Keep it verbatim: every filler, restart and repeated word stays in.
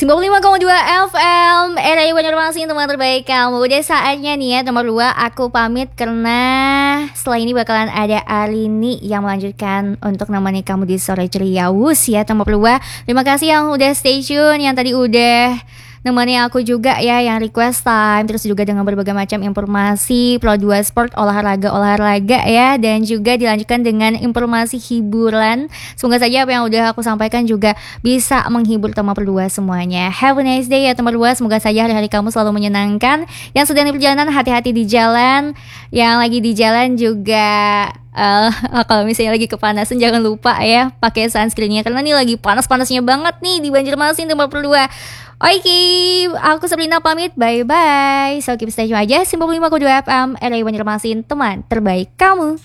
sembilan puluh lima koma dua F M R A I Banjarmasin, teman terbaik kamu. Udah saatnya nih ya, nomor dua aku pamit karena setelah ini bakalan ada Arini yang melanjutkan untuk nemani kamu di sore ceria. Wus ya nomor dua. Terima kasih yang udah stay tune, yang tadi udah nemani aku juga ya, yang request time, terus juga dengan berbagai macam informasi Pro dua Sport, olahraga-olahraga ya, dan juga dilanjutkan dengan informasi hiburan. Semoga saja apa yang udah aku sampaikan juga bisa menghibur teman berdua semuanya. Have a nice day ya teman berdua, semoga saja hari-hari kamu selalu menyenangkan. Yang sedang di perjalanan, hati-hati di jalan. Yang lagi di jalan juga uh, kalau misalnya lagi kepanasan jangan lupa ya pakai sunscreennya, karena nih lagi panas-panasnya banget nih di Banjarmasin teman berdua. Oke, aku Sabrina pamit, bye-bye. So keep stay tune aja, sembilan puluh lima koma dua F M R A I Banjarmasin, teman terbaik kamu.